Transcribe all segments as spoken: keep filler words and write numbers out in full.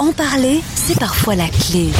En parler, c'est parfois la clé.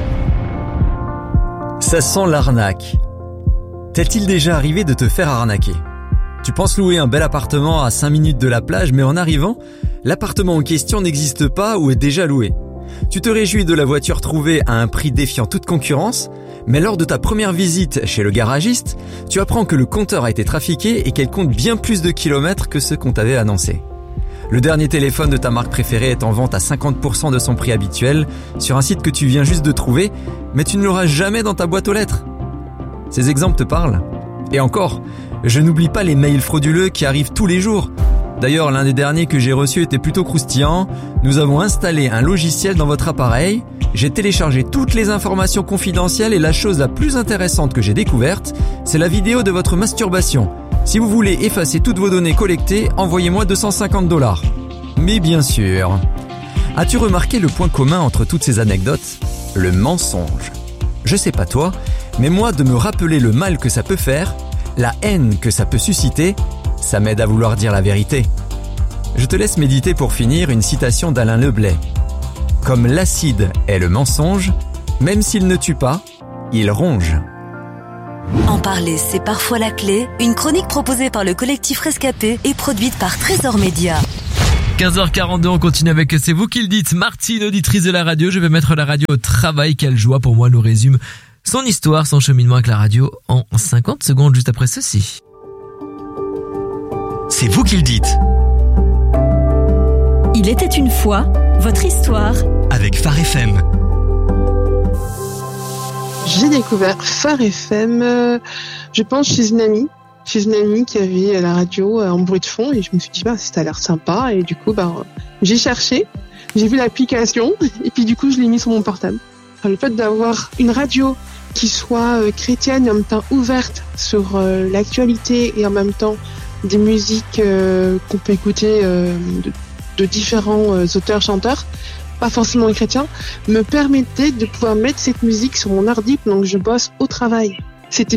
Ça sent l'arnaque. T'est-il déjà arrivé de te faire arnaquer ? Tu penses louer un bel appartement à cinq minutes de la plage, mais en arrivant, l'appartement en question n'existe pas ou est déjà loué. Tu te réjouis de la voiture trouvée à un prix défiant toute concurrence, mais lors de ta première visite chez le garagiste, tu apprends que le compteur a été trafiqué et qu'elle compte bien plus de kilomètres que ce qu'on t'avait annoncé. Le dernier téléphone de ta marque préférée est en vente à cinquante pour cent de son prix habituel sur un site que tu viens juste de trouver, mais tu ne l'auras jamais dans ta boîte aux lettres. Ces exemples te parlent ? Et encore, je n'oublie pas les mails frauduleux qui arrivent tous les jours. D'ailleurs, l'un des derniers que j'ai reçus était plutôt croustillant. Nous avons installé un logiciel dans votre appareil. J'ai téléchargé toutes les informations confidentielles et la chose la plus intéressante que j'ai découverte, c'est la vidéo de votre masturbation. Si vous voulez effacer toutes vos données collectées, envoyez-moi deux cent cinquante dollars. Mais bien sûr. As-tu remarqué le point commun entre toutes ces anecdotes ? Le mensonge. Je sais pas toi, mais moi, de me rappeler le mal que ça peut faire, la haine que ça peut susciter, ça m'aide à vouloir dire la vérité. Je te laisse méditer pour finir une citation d'Alain Leblay. Comme l'acide est le mensonge, même s'il ne tue pas, il ronge. En parler, c'est parfois la clé. Une chronique proposée par le collectif Rescapé et produite par Trésor Média. quinze heures quarante-deux, on continue avec C'est vous qui le dites. Martine, auditrice de la radio, je vais mettre la radio au travail. Quelle joie pour moi, nous résume son histoire, son cheminement avec la radio en cinquante secondes juste après ceci. C'est vous qui le dites. Il était une fois, votre histoire. Avec Phare F M. J'ai découvert Phare F M, euh, je pense chez une amie, chez une amie qui avait la radio euh, en bruit de fond et je me suis dit bah ça a l'air sympa et du coup bah j'ai cherché, j'ai vu l'application et puis du coup je l'ai mis sur mon portable. Enfin, le fait d'avoir une radio qui soit euh, chrétienne et en même temps ouverte sur euh, l'actualité et en même temps des musiques euh, qu'on peut écouter euh, de, de différents euh, auteurs-chanteurs, pas forcément chrétiens, me permettait de pouvoir mettre cette musique sur mon ordi pendant que je bosse au travail. C'était